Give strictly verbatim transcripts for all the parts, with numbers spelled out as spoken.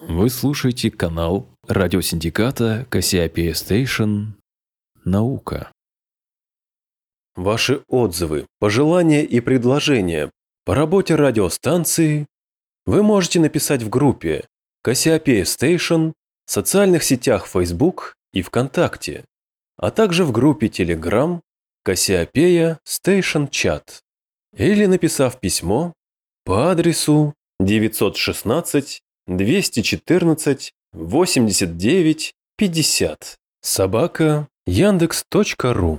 Вы слушаете канал радиосиндиката Кассиопея Station «Наука». Ваши отзывы, пожелания и предложения по работе радиостанции вы можете написать в группе Кассиопея Station в социальных сетях Facebook и ВКонтакте, а также в группе Telegram Кассиопея Station Chat, или написав письмо по адресу девятьсот шестнадцать двести четырнадцать восемьдесят девять пятьдесят собака яндекс точка ру.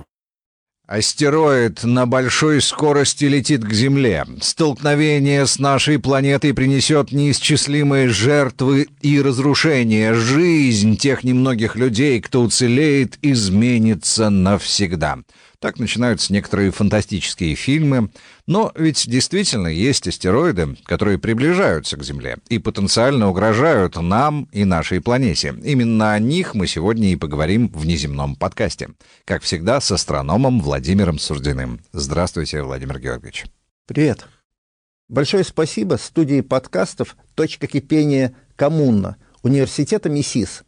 Астероид на большой скорости летит к Земле. Столкновение с нашей планетой принесет неисчислимые жертвы и разрушения. Жизнь тех немногих людей, кто уцелеет, изменится навсегда. Так начинаются некоторые фантастические фильмы. Но ведь действительно есть астероиды, которые приближаются к Земле и потенциально угрожают нам и нашей планете. Именно о них мы сегодня и поговорим в внеземном подкасте. Как всегда, с астрономом Владимиром Сурдиным. Здравствуйте, Владимир Георгиевич. Привет. Большое спасибо студии подкастов «Точка кипения Коммуна» Университета МИСИС.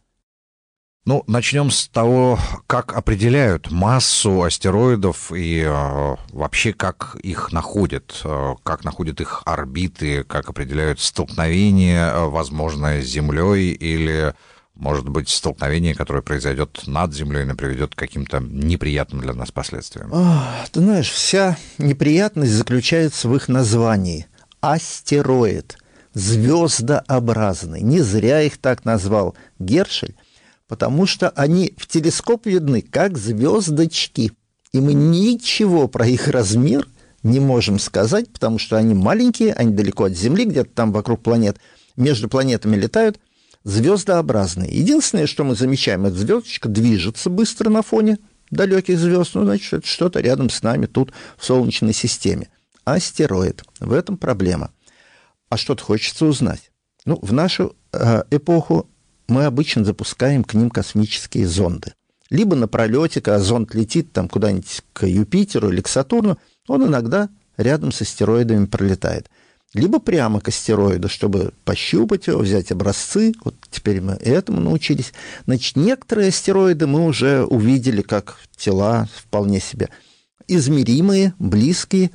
Ну, начнем с того, как определяют массу астероидов и э, вообще как их находят, э, как находят их орбиты, как определяют столкновение, э, возможное с Землей или, может быть, столкновение, которое произойдет над Землей и приведет к каким-то неприятным для нас последствиям. О, ты знаешь, вся неприятность заключается в их названии. Астероид, звездообразный. Не зря их так назвал Гершель, потому что они в телескоп видны как звездочки. И мы ничего про их размер не можем сказать, потому что они маленькие, они далеко от Земли, где-то там вокруг планет, между планетами летают, звездообразные. Единственное, что мы замечаем, эта звездочка движется быстро на фоне далеких звезд, ну, значит, это что-то рядом с нами тут в Солнечной системе. Астероид. В этом проблема. А что-то хочется узнать. Ну, в нашу э, эпоху мы обычно запускаем к ним космические зонды. Либо на пролете, когда зонд летит там куда-нибудь к Юпитеру или к Сатурну, он иногда рядом с астероидами пролетает. Либо прямо к астероиду, чтобы пощупать его, взять образцы. Вот теперь мы этому научились. Значит, некоторые астероиды мы уже увидели как тела вполне себе измеримые, близкие.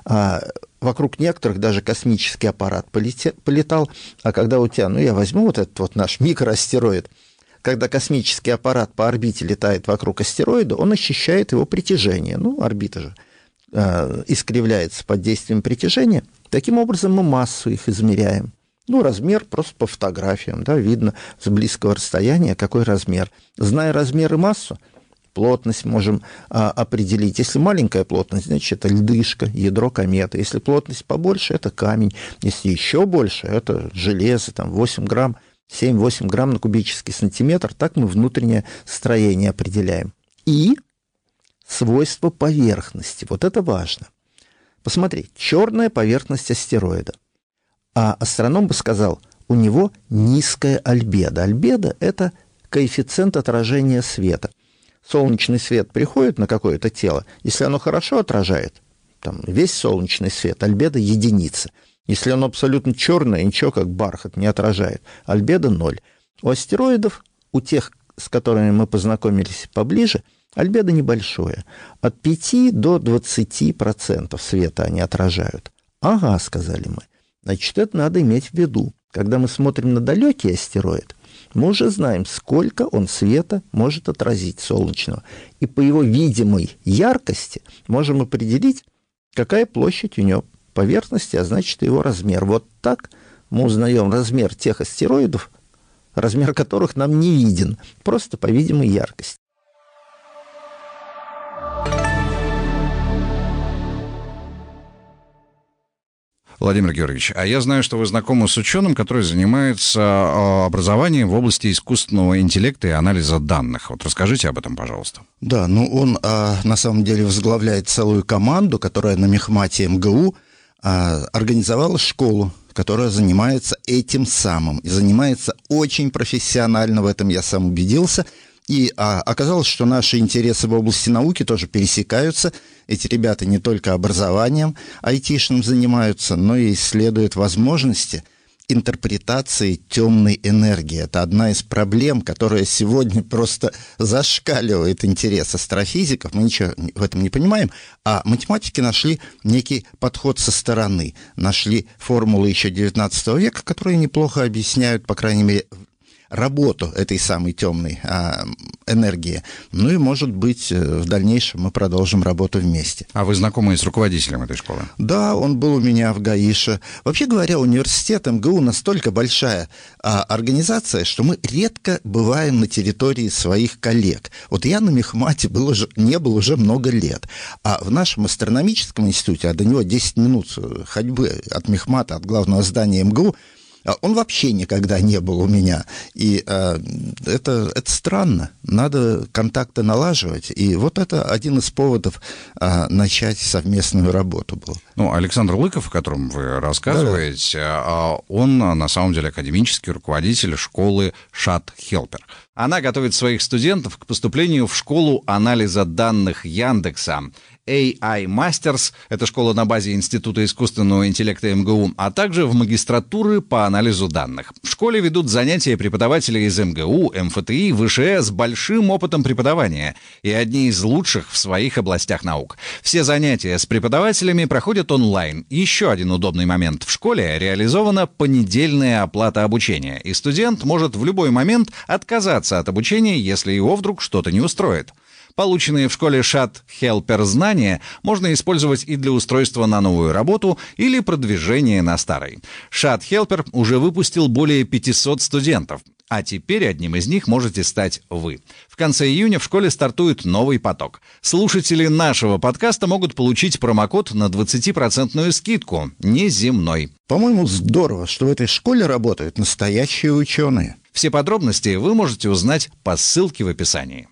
Вокруг некоторых даже космический аппарат полетал. А когда у тебя, ну я возьму вот этот вот наш микроастероид, когда космический аппарат по орбите летает вокруг астероида, он ощущает его притяжение. Ну, орбита же э, искривляется под действием притяжения. Таким образом мы массу их измеряем. Ну, размер просто по фотографиям, да, видно с близкого расстояния, какой размер. Зная размер и массу, плотность можем а, определить. Если маленькая плотность, значит, это льдышка, ядро кометы. Если плотность побольше, это камень. Если еще больше, это железо, там восемь грамм, семь-восемь грамм на кубический сантиметр. Так мы внутреннее строение определяем. И свойства поверхности. Вот это важно. Посмотри, черная поверхность астероида. А астроном бы сказал, у него низкая альбедо. Альбедо – это коэффициент отражения света. Солнечный свет приходит на какое-то тело, если оно хорошо отражает, там, весь солнечный свет, альбедо единица. Если оно абсолютно черное, ничего как бархат не отражает, альбедо ноль. У астероидов, у тех, с которыми мы познакомились поближе, альбедо небольшое. От пяти до двадцати процентов света они отражают. Ага, сказали мы. Значит, это надо иметь в виду. Когда мы смотрим на далекий астероид, мы уже знаем, сколько он света может отразить солнечного. И по его видимой яркости можем определить, какая площадь у него поверхности, а значит, его размер. Вот так мы узнаем размер тех астероидов, размер которых нам не виден, просто по видимой яркости. Владимир Георгиевич, а я знаю, что вы знакомы с ученым, который занимается образованием в области искусственного интеллекта и анализа данных. Вот расскажите об этом, пожалуйста. Да, ну он а, на самом деле возглавляет целую команду, которая на мехмате МГУ а, организовала школу, которая занимается этим самым. И занимается очень профессионально, в этом я сам убедился. И а, оказалось, что наши интересы в области науки тоже пересекаются. Эти ребята не только образованием айтишным занимаются, но и исследуют возможности, интерпретации темной энергии. Это одна из проблем, которая сегодня просто зашкаливает интерес астрофизиков. Мы ничего в этом не понимаем. А математики нашли некий подход со стороны. Нашли формулы еще девятнадцатого века, которые неплохо объясняют, по крайней мере, работу этой самой темной а, энергии. Ну и, может быть, в дальнейшем мы продолжим работу вместе. А вы знакомы с руководителем этой школы? Да, он был у меня в ГАИШе. Вообще говоря, университет МГУ настолько большая а, организация, что мы редко бываем на территории своих коллег. Вот я на Мехмате был уже, не был уже много лет. А в нашем астрономическом институте, а до него десять минут ходьбы от Мехмата, от главного здания МГУ, он вообще никогда не был у меня. И э, это, это странно. Надо контакты налаживать. И вот это один из поводов э, начать совместную работу был. Ну, Александр Лыков, о котором вы рассказываете, да. Он на самом деле академический руководитель школы Шат Хелпер. Она готовит своих студентов к поступлению в школу анализа данных Яндекса. эй ай Masters — это школа на базе Института искусственного интеллекта МГУ, а также в магистратуры по анализу данных. В школе ведут занятия преподаватели из МГУ, МФТИ, ВШЭ с большим опытом преподавания и одни из лучших в своих областях наук. Все занятия с преподавателями проходят онлайн. Еще один удобный момент. В школе реализована понедельная оплата обучения, и студент может в любой момент отказаться от обучения, если его вдруг что-то не устроит. Полученные в школе Шат Хелпер знания можно использовать и для устройства на новую работу или продвижения на старой. Шат Хелпер уже выпустил более пятисот студентов, а теперь одним из них можете стать вы. В конце июня в школе стартует новый поток. Слушатели нашего подкаста могут получить промокод на двадцатипроцентную скидку, неземной. По-моему, здорово, что в этой школе работают настоящие ученые. Все подробности вы можете узнать по ссылке в описании.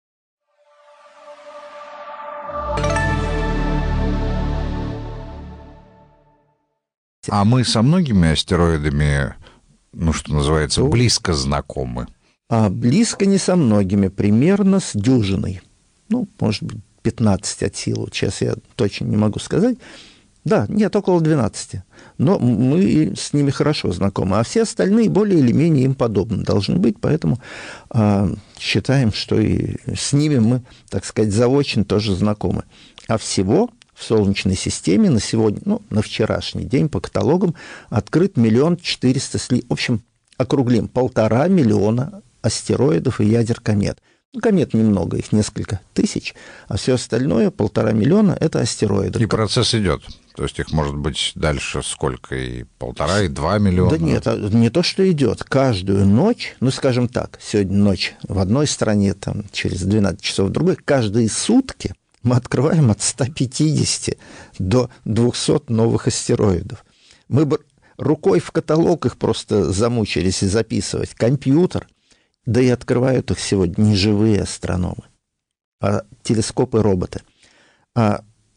А мы со многими астероидами, ну, что называется, близко знакомы? А близко не со многими, примерно с дюжиной. Ну, может быть, пятнадцать от силы. Сейчас я точно не могу сказать. Да, нет, около двенадцати. Но мы с ними хорошо знакомы. А все остальные более или менее им подобны должны быть. Поэтому э, считаем, что и с ними мы, так сказать, заочно тоже знакомы. А всего в Солнечной системе на сегодня, ну, на вчерашний день по каталогам открыт миллион четыреста сли... В общем, округлим, полтора миллиона астероидов и ядер комет. Ну, комет немного, их несколько тысяч, а все остальное, полтора миллиона, это астероиды. И процесс идет. То есть их может быть дальше сколько? И полтора, и два миллиона? Да нет, не то, что идет. Каждую ночь, ну, скажем так, сегодня ночь в одной стране, там, через двенадцать часов в другой, каждые сутки мы открываем от ста пятидесяти до двухсот новых астероидов. Мы бы рукой в каталог их просто замучились и записывать. Компьютер. Да и открывают их сегодня не живые астрономы, а телескопы-роботы. А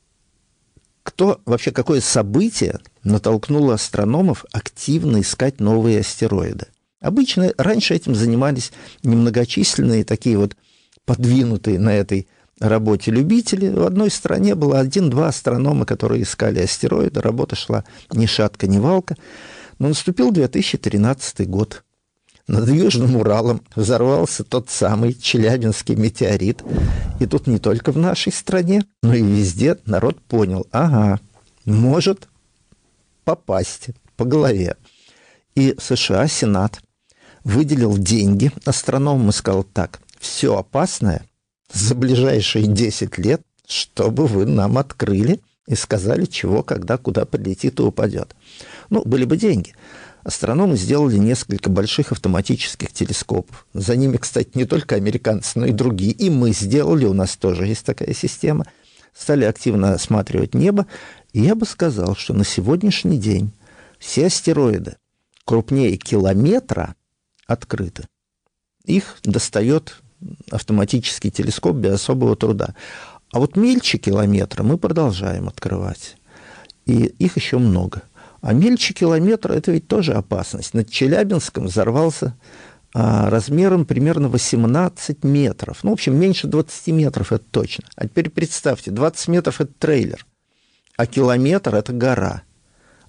кто, вообще, какое событие натолкнуло астрономов активно искать новые астероиды? Обычно раньше этим занимались немногочисленные, такие вот подвинутые на этой работе любители. В одной стране было один-два астронома, которые искали астероиды. Работа шла ни шатка, ни валка. Но наступил две тысячи тринадцатый год. Над Южным Уралом взорвался тот самый Челябинский метеорит. И тут не только в нашей стране, но и везде народ понял, ага, может попасть по голове. И США, Сенат, выделил деньги астрономам и сказал так: все опасное за ближайшие десять лет, чтобы вы нам открыли и сказали, чего, когда, куда прилетит и упадет. Ну, были бы деньги. Астрономы сделали несколько больших автоматических телескопов. За ними, кстати, не только американцы, но и другие. И мы сделали, у нас тоже есть такая система. Стали активно осматривать небо. И я бы сказал, что на сегодняшний день все астероиды крупнее километра открыты. Их достает автоматический телескоп без особого труда. А вот мельче километра мы продолжаем открывать. И их еще много. А мельче километра – это ведь тоже опасность. Над Челябинском взорвался а, размером примерно восемнадцать метров. Ну, в общем, меньше двадцати метров – это точно. А теперь представьте, двадцать метров – это трейлер, а километр – это гора.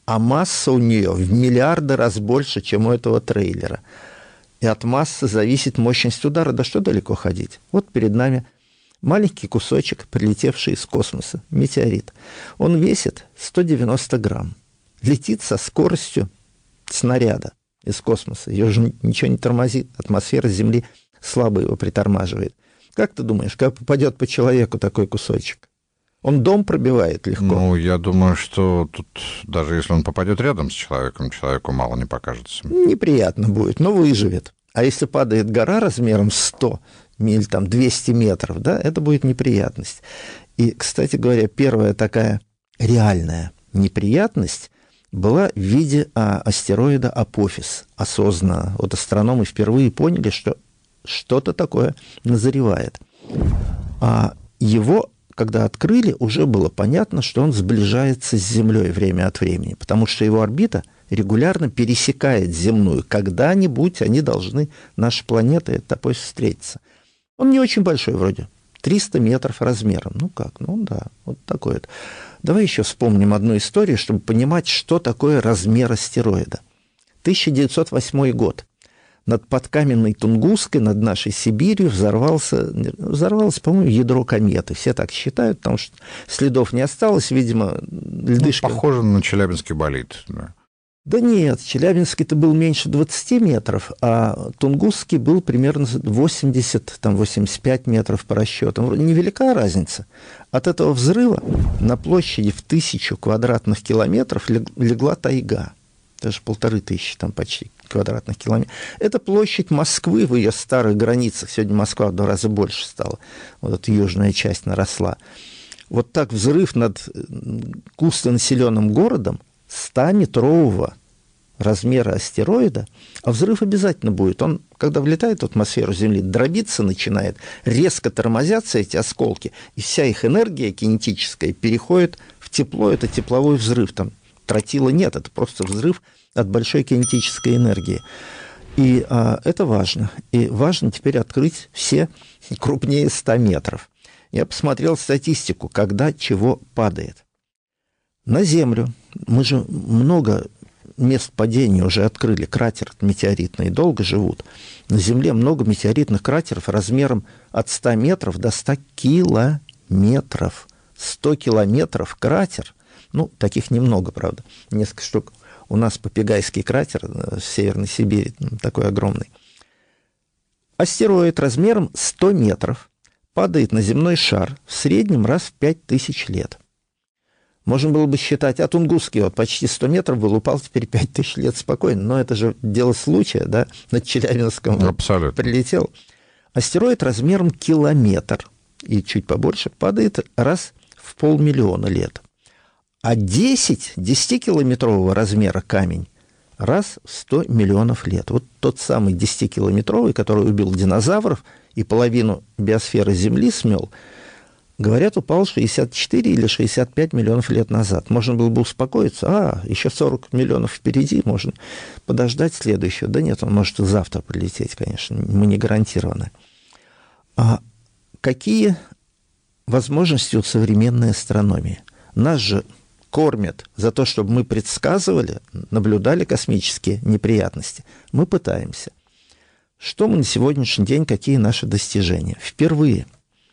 а масса у нее в миллиарды раз больше, чем у этого трейлера. И от массы зависит мощность удара. Да что далеко ходить? Вот перед нами маленький кусочек, прилетевший из космоса, метеорит. Он весит сто девяносто грамм. Летит со скоростью снаряда из космоса. Ее же ничего не тормозит. Атмосфера Земли слабо его притормаживает. Как ты думаешь, как попадет по человеку такой кусочек? Он дом пробивает легко. Ну, я думаю, что тут, даже если он попадет рядом с человеком, человеку мало не покажется. Неприятно будет, но выживет. А если падает гора размером сто или там двести метров, да, это будет неприятность. И, кстати говоря, первая такая реальная неприятность была в виде а, астероида Апофис. Осознанно. Вот астрономы впервые поняли, что что-то такое назревает. А его, когда открыли, уже было понятно, что он сближается с Землей время от времени, потому что его орбита регулярно пересекает земную. Когда-нибудь они должны, наши планеты, это Апофис, встретиться. Он не очень большой вроде, триста метров размером. Ну как, ну да, вот такой вот. Давай еще вспомним одну историю, чтобы понимать, что такое размер астероида. тысяча девятьсот восьмой год. Над подкаменной Тунгусской, над нашей Сибирью взорвался, взорвалось, по-моему, ядро кометы. Все так считают, потому что следов не осталось, видимо, льдышки... Ну, похоже на Челябинский болид. Да, да нет, Челябинский-то был меньше двадцати метров, а Тунгусский был примерно восемьдесят, там, восемьдесят пять метров по расчетам. Невелика разница. От этого взрыва на площади в тысячу квадратных километров легла тайга. Даже полторы тысячи там почти квадратных километров. Это площадь Москвы в ее старых границах. Сегодня Москва в два раза больше стала. Вот эта южная часть наросла. Вот так взрыв над густонаселенным городом ста-метрового размера астероида, а взрыв обязательно будет. Он, когда влетает в атмосферу Земли, дробиться начинает, резко тормозятся эти осколки, и вся их энергия кинетическая переходит в тепло. Это тепловой взрыв. Там тротила нет, это просто взрыв от большой кинетической энергии. И а, это важно. И важно теперь открыть все крупнее ста метров. Я посмотрел статистику, когда чего падает. На Землю мы же много мест падения уже открыли, кратер метеоритный, долго живут. На Земле много метеоритных кратеров размером от ста метров до ста километров. сто километров кратер. Ну, таких немного, правда. Несколько штук. У нас Попегайский кратер в Северной Сибири, такой огромный. Астероид размером сто метров падает на земной шар в среднем раз в пять тысяч лет. Можно было бы считать, а Тунгусский вот почти сто метров был, упал теперь пять тысяч лет спокойно. Но это же дело случая, да, над Челябинском абсолютно прилетел. Астероид размером километр и чуть побольше падает раз в полмиллиона лет. А десять, десятикилометрового размера камень раз в сто миллионов лет. Вот тот самый десятикилометровый, который убил динозавров и половину биосферы Земли смел, говорят, упал шестьдесят четыре или шестьдесят пять миллионов лет назад. Можно было бы успокоиться. А, еще сорок миллионов впереди, можно подождать следующего. Да нет, он может и завтра прилететь, конечно, мы не гарантированы. А какие возможности у современной астрономии? Нас же кормят за то, чтобы мы предсказывали, наблюдали космические неприятности. Мы пытаемся. Что мы на сегодняшний день, какие наши достижения? Впервые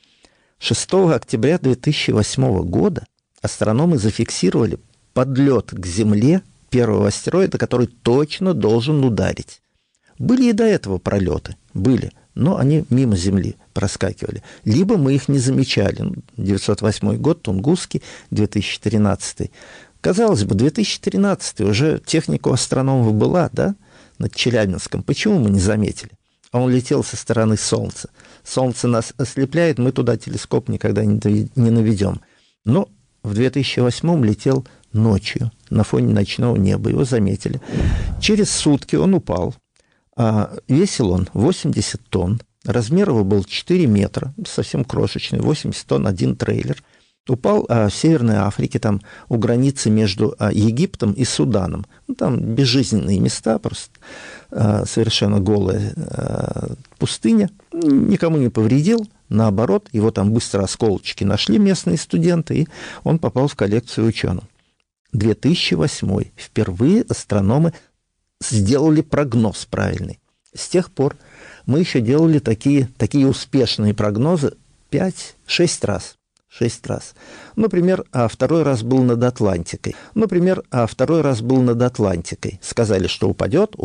шестого октября две тысячи восьмого года астрономы зафиксировали подлет к Земле первого астероида, который точно должен ударить. Были и до этого пролеты, были, но они мимо Земли проскакивали. Либо мы их не замечали. девятьсот восьмой год, Тунгусский, две тысячи тринадцатый. Казалось бы, две тысячи тринадцатый, уже техника у астрономов была, да, над Челябинском. Почему мы не заметили? А он летел со стороны Солнца. Солнце нас ослепляет, мы туда телескоп никогда не наведем. Но в две тысячи восьмом летел ночью на фоне ночного неба. Его заметили. Через сутки он упал. А весил он восемьдесят тонн. Размер его был четыре метра, совсем крошечный, восемьдесят тонн, один трейлер. Упал а, в Северной Африке, там у границы между а, Египтом и Суданом. Ну, там безжизненные места, просто а, совершенно голая а, пустыня. Никому не повредил, наоборот, его там быстро осколочки нашли местные студенты, и он попал в коллекцию ученых. две тысячи восьмой. Впервые астрономы сделали прогноз правильный. С тех пор мы еще делали такие, такие успешные прогнозы пять-шесть раз. Шесть раз. Например, а второй раз был над Атлантикой. Например, а второй раз был над Атлантикой. Сказали, что упадет,